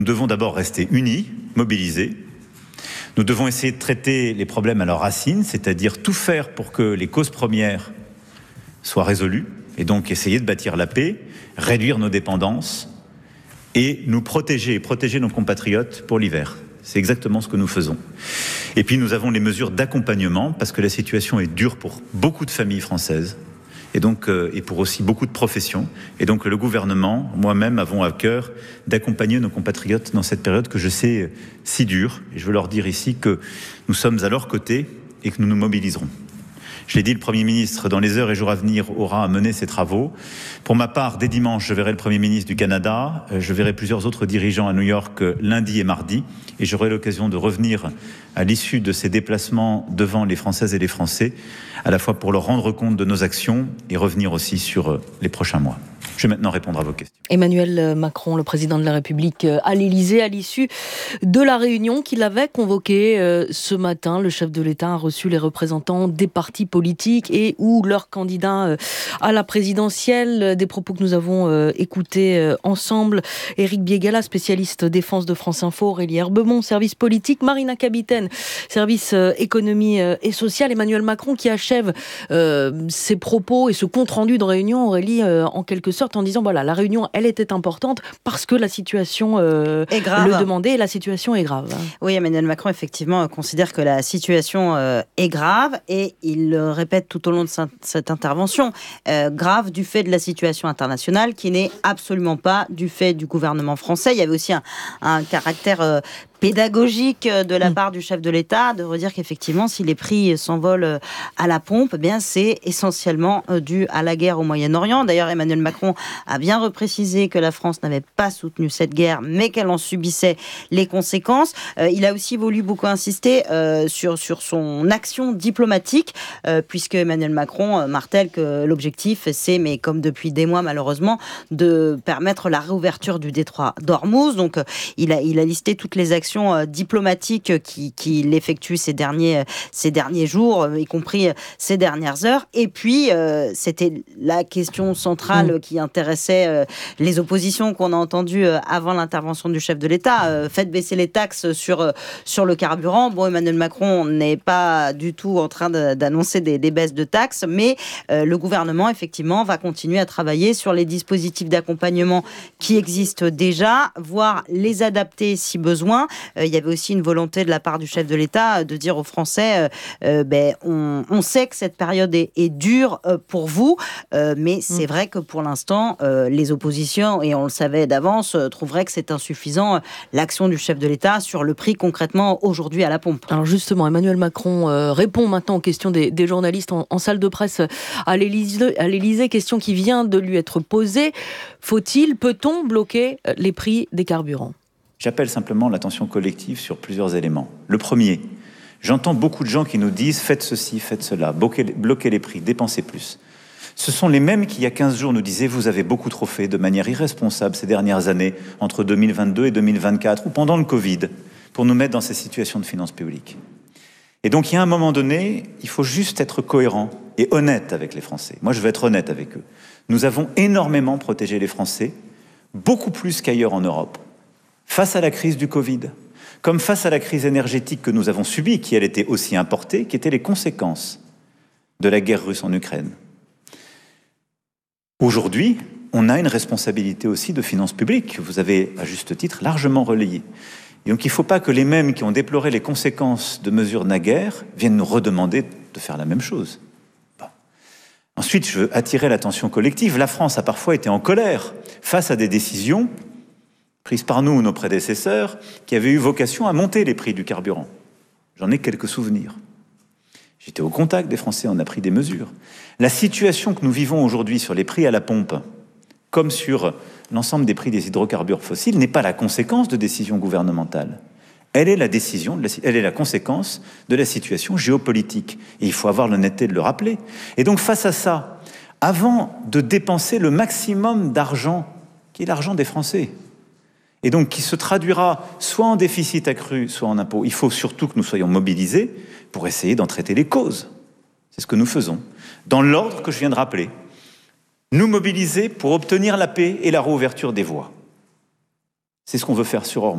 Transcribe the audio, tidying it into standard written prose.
Nous devons d'abord rester unis, mobilisés. Nous devons essayer de traiter les problèmes à leurs racines, c'est-à-dire tout faire pour que les causes premières soient résolues, et donc essayer de bâtir la paix, réduire nos dépendances et nous protéger nos compatriotes pour l'hiver. C'est exactement ce que nous faisons. Et puis nous avons les mesures d'accompagnement, parce que la situation est dure pour beaucoup de familles françaises, et pour aussi beaucoup de professions. Et donc le gouvernement, moi-même, avons à cœur d'accompagner nos compatriotes dans cette période que je sais si dure. Et je veux leur dire ici que nous sommes à leur côté et que nous nous mobiliserons. Je l'ai dit, le Premier ministre, dans les heures et jours à venir, aura à mener ses travaux. Pour ma part, dès dimanche, je verrai le Premier ministre du Canada. Je verrai plusieurs autres dirigeants à New York lundi et mardi. Et j'aurai l'occasion de revenir à l'issue de ces déplacements devant les Françaises et les Français, à la fois pour leur rendre compte de nos actions et revenir aussi sur les prochains mois. Je vais maintenant répondre à vos questions. Emmanuel Macron, le président de la République, à l'Élysée, à l'issue de la réunion qu'il avait convoquée ce matin. Le chef de l'État a reçu les représentants des partis politiques et ou leurs candidats à la présidentielle. Des propos que nous avons écoutés ensemble. Éric Biégala, spécialiste défense de France Info, Aurélie Herbemont, service politique, Marina Kabiten, service économie et sociale. Emmanuel Macron qui achève ses propos et ce compte-rendu de réunion, Aurélie, en quelque sorte, en disant voilà, la réunion, elle était importante parce que la situation est grave. Le demandait et la situation est grave. Oui, Emmanuel Macron, effectivement, considère que la situation est grave et il le répète tout au long de cette intervention. Grave du fait de la situation internationale qui n'est absolument pas du fait du gouvernement français. Il y avait aussi un caractère pédagogique de la part du chef de l'État de redire qu'effectivement, si les prix s'envolent à la pompe, eh bien c'est essentiellement dû à la guerre au Moyen-Orient. D'ailleurs, Emmanuel Macron a bien reprécisé que la France n'avait pas soutenu cette guerre, mais qu'elle en subissait les conséquences. Il a aussi voulu beaucoup insister sur son action diplomatique, puisque Emmanuel Macron martèle que l'objectif, c'est, mais comme depuis des mois malheureusement, de permettre la réouverture du détroit d'Ormuz. Donc, il a listé toutes les actions diplomatiques qu'il effectue ces derniers jours, y compris ces dernières heures. Et puis, c'était la question centrale qui intéressait les oppositions qu'on a entendues avant l'intervention du chef de l'État. Faites baisser les taxes sur le carburant. Bon, Emmanuel Macron n'est pas du tout en train d'annoncer des baisses de taxes, mais le gouvernement, effectivement, va continuer à travailler sur les dispositifs d'accompagnement qui existent déjà, voire les adapter si besoin. Il y avait aussi une volonté de la part du chef de l'État de dire aux Français on sait que cette période est dure pour vous, mais c'est vrai que pour l'instant, les oppositions, et on le savait d'avance, trouveraient que c'est insuffisant l'action du chef de l'État sur le prix concrètement aujourd'hui à la pompe. Alors justement, Emmanuel Macron répond maintenant aux questions des journalistes en salle de presse à l'Élysée, question qui vient de lui être posée. Peut-on bloquer les prix des carburants ? J'appelle simplement l'attention collective sur plusieurs éléments. Le premier, j'entends beaucoup de gens qui nous disent « faites ceci, faites cela, bloquez les prix, dépensez plus ». Ce sont les mêmes qui, il y a 15 jours, nous disaient « vous avez beaucoup trop fait de manière irresponsable ces dernières années, entre 2022 et 2024, ou pendant le Covid, pour nous mettre dans ces situations de finances publiques ». Et donc, il y a un moment donné, il faut juste être cohérent et honnête avec les Français. Moi, je veux être honnête avec eux. Nous avons énormément protégé les Français, beaucoup plus qu'ailleurs en Europe, face à la crise du Covid, comme face à la crise énergétique que nous avons subie, qui elle était aussi importée, qui étaient les conséquences de la guerre russe en Ukraine. Aujourd'hui, on a une responsabilité aussi de finances publiques, que vous avez, à juste titre, largement relayée. Et donc il ne faut pas que les mêmes qui ont déploré les conséquences de mesures naguère viennent nous redemander de faire la même chose. Bon. Ensuite, je veux attirer l'attention collective. La France a parfois été en colère face à des décisions prises par nous ou nos prédécesseurs, qui avaient eu vocation à monter les prix du carburant. J'en ai quelques souvenirs. J'étais au contact des Français, on a pris des mesures. La situation que nous vivons aujourd'hui sur les prix à la pompe, comme sur l'ensemble des prix des hydrocarbures fossiles, n'est pas la conséquence de décisions gouvernementales. Elle est la conséquence de la situation géopolitique. Et il faut avoir l'honnêteté de le rappeler. Et donc, face à ça, avant de dépenser le maximum d'argent, qui est l'argent des Français, et donc qui se traduira soit en déficit accru, soit en impôts. Il faut surtout que nous soyons mobilisés pour essayer d'en traiter les causes. C'est ce que nous faisons, dans l'ordre que je viens de rappeler. Nous mobiliser pour obtenir la paix et la réouverture des voies. C'est ce qu'on veut faire sur Ormuz.